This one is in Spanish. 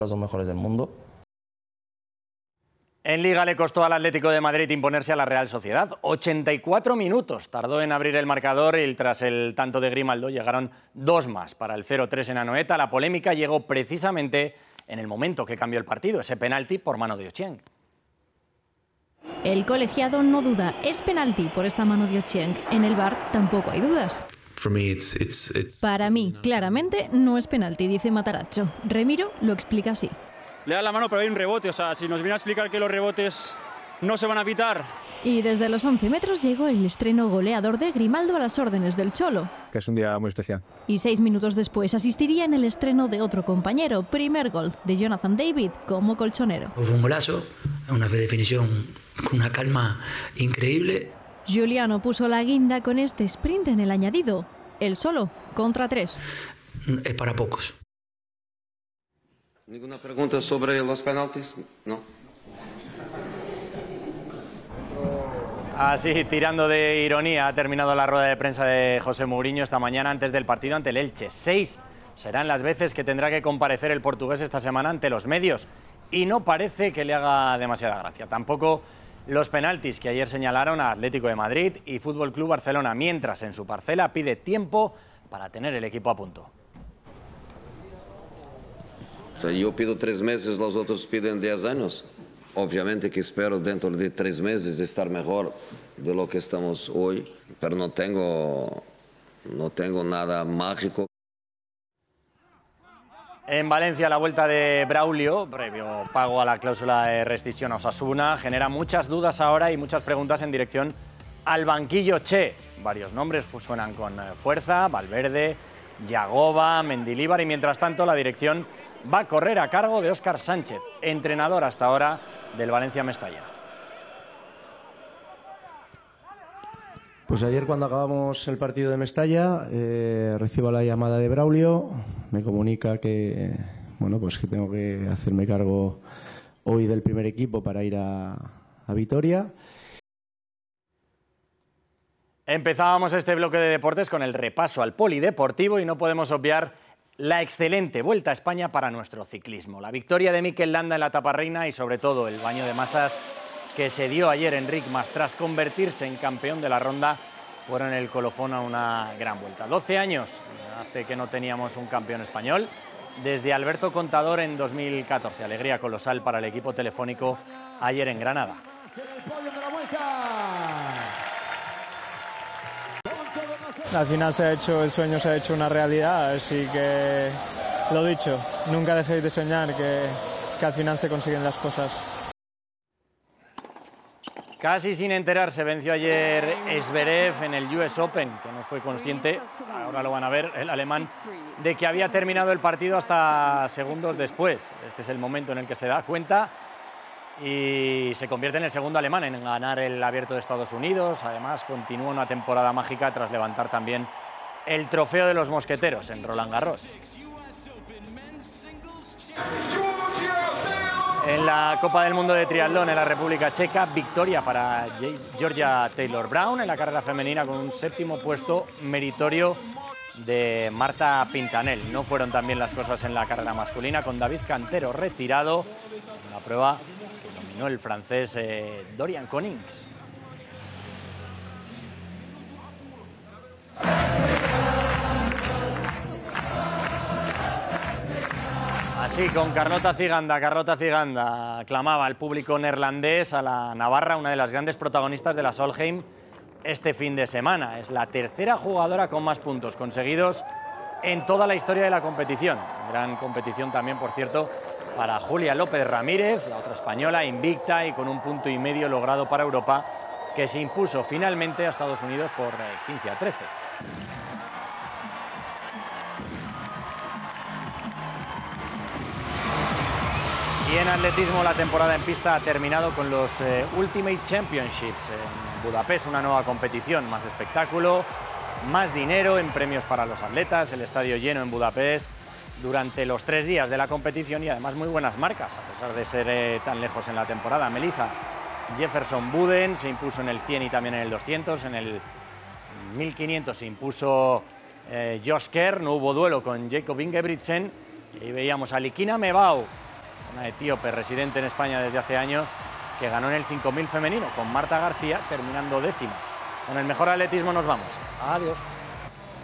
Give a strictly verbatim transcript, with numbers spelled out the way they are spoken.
los dos mejores del mundo. En Liga le costó al Atlético de Madrid imponerse a la Real Sociedad. ochenta y cuatro minutos tardó en abrir el marcador y tras el tanto de Grimaldo llegaron dos más para el cero tres en Anoeta. La polémica llegó precisamente en el momento que cambió el partido, ese penalti por mano de Ochieng. El colegiado no duda, es penalti por esta mano de Ochieng. En el V A R tampoco hay dudas. Para mí, claramente, no es penalti, dice Matarazzo. Remiro lo explica así. Le da la mano, pero hay un rebote. O sea, si nos viene a explicar que los rebotes no se van a pitar. Y desde los once metros llegó el estreno goleador de Grimaldo a las órdenes del Cholo. Que es un día muy especial. Y seis minutos después asistiría en el estreno de otro compañero, primer gol de Jonathan David como colchonero. Fue un golazo, una definición con una calma increíble. Giuliano puso la guinda con este sprint en el añadido. El solo contra tres. Es para pocos. ¿Ninguna pregunta sobre los penaltis? No. Así, tirando de ironía, ha terminado la rueda de prensa de José Mourinho esta mañana antes del partido ante el Elche. Seis serán las veces que tendrá que comparecer el portugués esta semana ante los medios. Y no parece que le haga demasiada gracia. Tampoco los penaltis que ayer señalaron a Atlético de Madrid y Fútbol Club Barcelona, mientras en su parcela pide tiempo para tener el equipo a punto. O sea, yo pido tres meses, los otros piden diez años. Obviamente que espero dentro de tres meses estar mejor de lo que estamos hoy, pero no tengo, no tengo nada mágico. En Valencia, la vuelta de Braulio, previo pago a la cláusula de rescisión a Osasuna, genera muchas dudas ahora y muchas preguntas en dirección al banquillo Che. Varios nombres suenan con fuerza: Valverde, Yagoba, Mendilibar, y mientras tanto la dirección va a correr a cargo de Óscar Sánchez, entrenador hasta ahora del Valencia Mestalla. Pues ayer, cuando acabamos el partido de Mestalla, eh, recibo la llamada de Braulio, me comunica que, bueno, pues que tengo que hacerme cargo hoy del primer equipo para ir a, a Vitoria. Empezábamos este bloque de deportes con el repaso al polideportivo y no podemos obviar la excelente Vuelta a España para nuestro ciclismo. La victoria de Mikel Landa en la etapa reina y sobre todo el baño de masas que se dio ayer Enric Mas tras convertirse en campeón de la ronda fueron el colofón a una gran vuelta. doce años hace que no teníamos un campeón español, desde Alberto Contador en dos mil catorce. Alegría colosal para el equipo telefónico ayer en Granada. Al final se ha hecho, el sueño se ha hecho una realidad, así que lo dicho, nunca dejéis de soñar, que, que al final se consiguen las cosas. Casi sin enterarse venció ayer Zverev en el U S Open, que no fue consciente, ahora lo van a ver, el alemán, de que había terminado el partido hasta segundos después. Este es el momento en el que se da cuenta y se convierte en el segundo alemán en ganar el Abierto de Estados Unidos. Además, continúa una temporada mágica tras levantar también el trofeo de los mosqueteros en Roland Garros. En la Copa del Mundo de Triatlón en la República Checa, victoria para Georgia Taylor-Brown en la carrera femenina con un séptimo puesto meritorio de Marta Pintanel. No fueron tan bien las cosas en la carrera masculina, con David Cantero retirado en una prueba que dominó el francés eh, Dorian Konings. Así, con Carlota Ciganda, Carlota Ciganda clamaba al público neerlandés, a la navarra, una de las grandes protagonistas de la Solheim este fin de semana. Es la tercera jugadora con más puntos conseguidos en toda la historia de la competición. Gran competición también, por cierto, para Julia López Ramírez, la otra española, invicta y con un punto y medio logrado para Europa, que se impuso finalmente a Estados Unidos por quince a trece. Y en atletismo, la temporada en pista ha terminado con los eh, Ultimate Championships en Budapest, una nueva competición, más espectáculo, más dinero en premios para los atletas, el estadio lleno en Budapest durante los tres días de la competición y además muy buenas marcas, a pesar de ser eh, tan lejos en la temporada. Melissa Jefferson Buden se impuso en el cien y también en el doscientos, en el mil quinientos se impuso eh, Josh Kerr, no hubo duelo con Jacob Ingebrigtsen y veíamos a Likina Mebao una etíope residente en España desde hace años, que ganó en el cinco mil femenino con Marta García, terminando décima. Con el mejor atletismo nos vamos. Adiós.